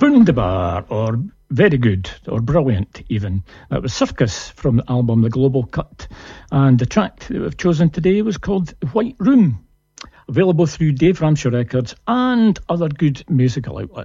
Wunderbar, or very good, or brilliant even. That was Circus from the album The Global Cut. And the track that we've chosen today was called White Room, available through Dave Ramshaw Records and other good musical outlets.